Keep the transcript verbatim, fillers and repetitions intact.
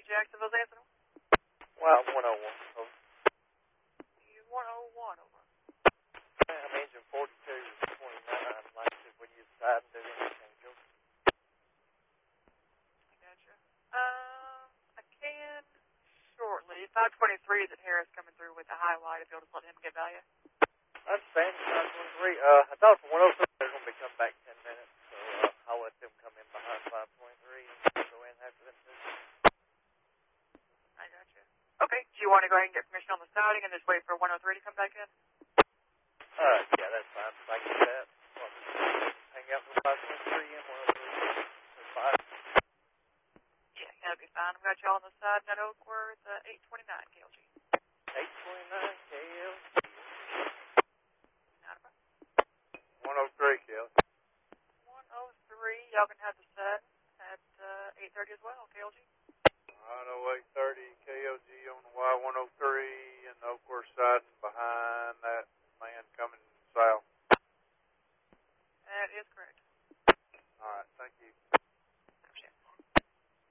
Jacksonville, Sentinel. Well, one oh one. Over. You one oh one, over. I'm engine forty-two, twenty-nine. Like I said, when you decide to do anything, go. I gotcha. Um, I can shortly. five twenty-three is at Harris coming through with the high wide if you'll just let him get by you. I understand. five twenty-three. Uh, I thought from one oh three they're going to be coming back ten minutes, so uh, I'll let them come in behind five twenty-three and go in after them too. I gotcha. Okay, do you want to go ahead and get permission on the siding and just wait for one oh three to come back in? Uh, yeah, that's fine. I can do that. Well, hang out for five twenty-three and one oh three. That's fine. Yeah, that'll be fine. I've got you all on the side at Oakworth, uh, eight twenty-nine K L G. eight twenty-nine K L G. Not a problem. one oh three, Kelly. one oh three, y'all can have the set at uh, eight thirty as well, K L G. Alright, oh eight thirty K L G on the Y one oh three and the Oakworth siding behind that man coming south. That is correct. Alright, thank you.